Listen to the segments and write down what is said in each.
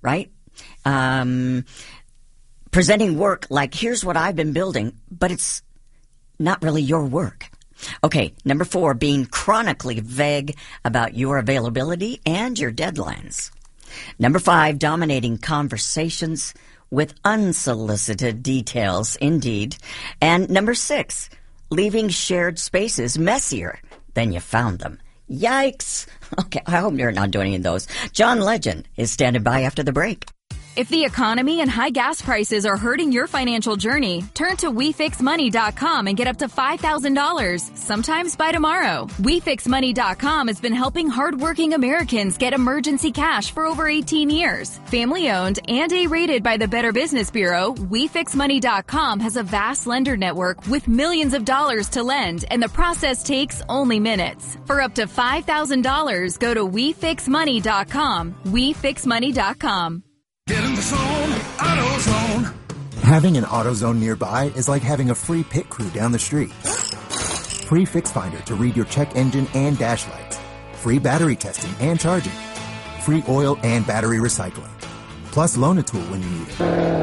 right? Presenting work like, here's what I've been building, but it's not really your work. Okay, number 4, being chronically vague about your availability and your deadlines. Number 5, dominating conversations with unsolicited details, indeed. And number 6, leaving shared spaces messier than you found them. Yikes. Okay, I hope you're not doing any of those. John Legend is standing by after the break. If the economy and high gas prices are hurting your financial journey, turn to WeFixMoney.com and get up to $5,000, sometimes by tomorrow. WeFixMoney.com has been helping hardworking Americans get emergency cash for over 18 years. Family-owned and A-rated by the Better Business Bureau, WeFixMoney.com has a vast lender network with millions of dollars to lend, and the process takes only minutes. For up to $5,000, go to WeFixMoney.com. WeFixMoney.com. Get in the zone, AutoZone. Having an AutoZone nearby is like having a free pit crew down the street. Free Fix Finder to read your check engine and dash lights. Free battery testing and charging. Free oil and battery recycling. Plus Loan a Tool when you need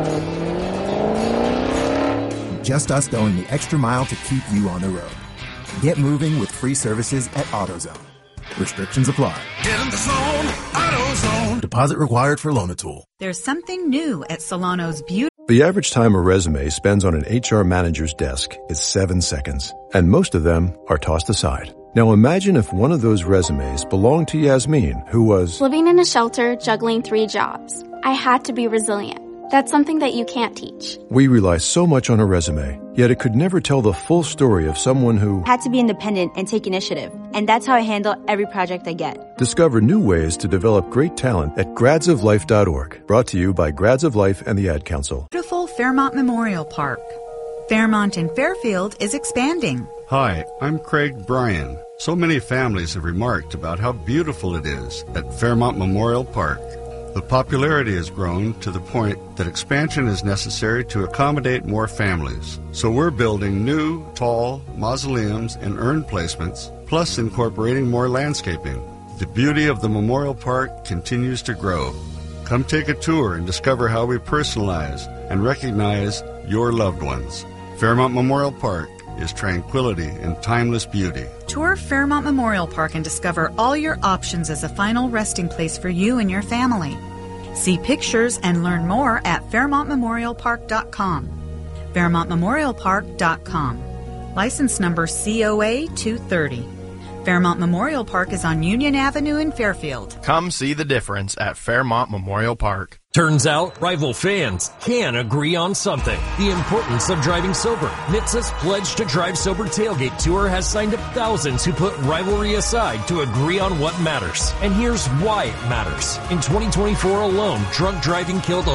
it. Just us going the extra mile to keep you on the road. Get moving with free services at AutoZone. Restrictions apply. Get in the zone, AutoZone. Deposit required for Loan a Tool. There's something new at Solano's Beauty. The average time a resume spends on an HR manager's desk is 7 seconds, and most of them are tossed aside. Now imagine if one of those resumes belonged to Yasmin, who was living in a shelter, juggling 3 jobs. I had to be resilient. That's something that you can't teach. We rely so much on a resume, yet it could never tell the full story of someone who had to be independent and take initiative. And that's how I handle every project I get. Discover new ways to develop great talent at gradsoflife.org. Brought to you by Grads of Life and the Ad Council. Beautiful Fairmont Memorial Park. Fairmont and Fairfield is expanding. Hi, I'm Craig Bryan. So many families have remarked about how beautiful it is at Fairmont Memorial Park. The popularity has grown to the point that expansion is necessary to accommodate more families. So we're building new, tall mausoleums and urn placements, plus incorporating more landscaping. The beauty of the Memorial Park continues to grow. Come take a tour and discover how we personalize and recognize your loved ones. Fairmont Memorial Park is tranquility and timeless beauty. Tour Fairmont Memorial Park and discover all your options as a final resting place for you and your family. See pictures and learn more at FairmontMemorialPark.com. FairmontMemorialPark.com. License number COA 230. Fairmont Memorial Park is on Union Avenue in Fairfield. Come see the difference at Fairmont Memorial Park. Turns out, rival fans can agree on something. The importance of driving sober. NHTSA's Pledge to Drive Sober Tailgate Tour has signed up thousands who put rivalry aside to agree on what matters. And here's why it matters. In 2024 alone, drunk driving killed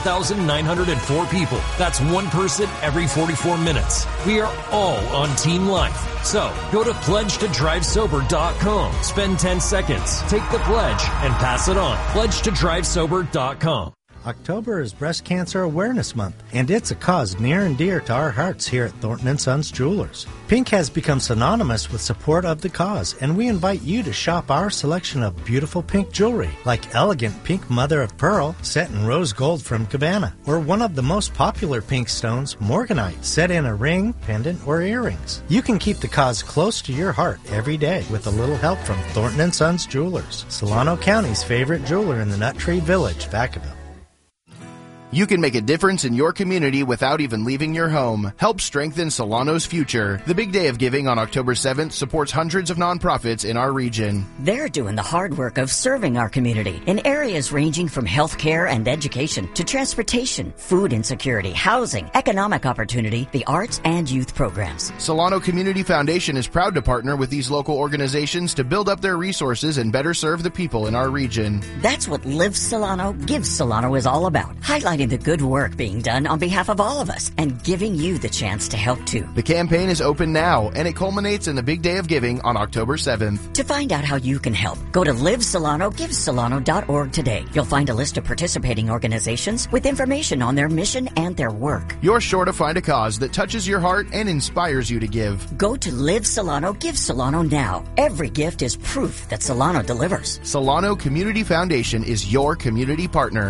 11,904 people. That's one person every 44 minutes. We are all on Team Life. So, go to pledgetodrivesober.com. Spend 10 seconds, take the pledge, and pass it on. Pledgetodrivesober.com. October is Breast Cancer Awareness Month, and it's a cause near and dear to our hearts here at Thornton & Sons Jewelers. Pink has become synonymous with support of the cause, and we invite you to shop our selection of beautiful pink jewelry, like elegant pink mother of pearl set in rose gold from Cabana, or one of the most popular pink stones, morganite, set in a ring, pendant, or earrings. You can keep the cause close to your heart every day with a little help from Thornton & Sons Jewelers, Solano County's favorite jeweler in the Nut Tree Village, Vacaville. You can make a difference in your community without even leaving your home. Help strengthen Solano's future. The Big Day of Giving on October 7th supports hundreds of nonprofits in our region. They're doing the hard work of serving our community in areas ranging from healthcare and education to transportation, food insecurity, housing, economic opportunity, the arts, and youth programs. Solano Community Foundation is proud to partner with these local organizations to build up their resources and better serve the people in our region. That's what Live Solano, Give Solano is all about. Highlighting the good work being done on behalf of all of us and giving you the chance to help too. The campaign is open now, and it culminates in the Big Day of Giving on October 7th. To find out how you can help, go to livesolano.org today. You'll find a list of participating organizations with information on their mission and their work. You're sure to find a cause that touches your heart and inspires you to give. Go to Live Solano, Give Solano now. Every gift is proof that Solano delivers. Solano Community Foundation is your community partner.